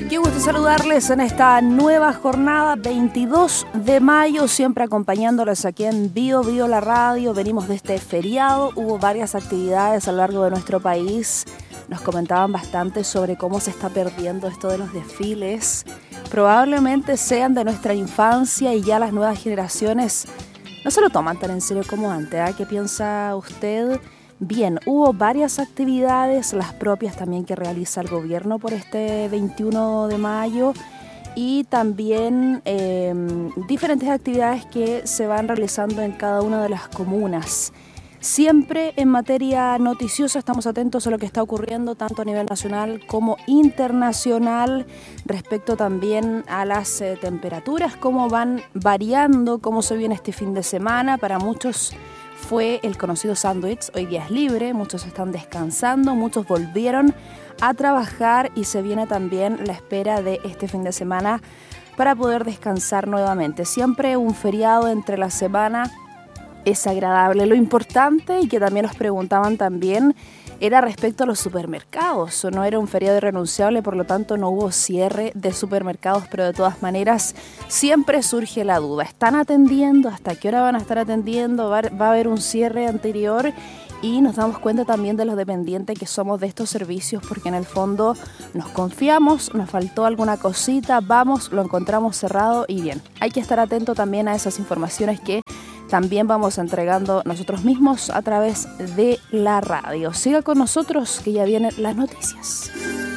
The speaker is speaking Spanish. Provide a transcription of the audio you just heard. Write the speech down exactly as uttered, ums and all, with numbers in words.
Qué gusto saludarles en esta nueva jornada, veintidós de mayo, siempre acompañándoles aquí en Bio Bio la Radio. Venimos de este feriado, hubo varias actividades a lo largo de nuestro país. Nos comentaban bastante sobre cómo se está perdiendo esto de los desfiles. Probablemente sean de nuestra infancia y ya las nuevas generaciones no se lo toman tan en serio como antes, ¿eh? ¿Qué piensa usted? Bien, hubo varias actividades, las propias también que realiza el gobierno por este veintiuno de mayo y también eh, diferentes actividades que se van realizando en cada una de las comunas. Siempre en materia noticiosa estamos atentos a lo que está ocurriendo tanto a nivel nacional como internacional, respecto también a las eh, temperaturas, cómo van variando, cómo se viene este fin de semana. Para muchos fue el conocido sándwich, hoy día es libre, muchos están descansando, muchos volvieron a trabajar y se viene también la espera de este fin de semana para poder descansar nuevamente. Siempre un feriado entre la semana es agradable. Lo importante, y que también nos preguntaban también, era respecto a los supermercados. No era un feriado irrenunciable, por lo tanto no hubo cierre de supermercados, pero de todas maneras siempre surge la duda. ¿Están atendiendo? ¿Hasta qué hora van a estar atendiendo? ¿Va a haber un cierre anterior? Y nos damos cuenta también de los dependientes que somos de estos servicios, porque en el fondo nos confiamos, nos faltó alguna cosita, vamos, lo encontramos cerrado y bien. Hay que estar atento también a esas informaciones que también vamos entregando nosotros mismos a través de la radio. Siga con nosotros que ya vienen las noticias.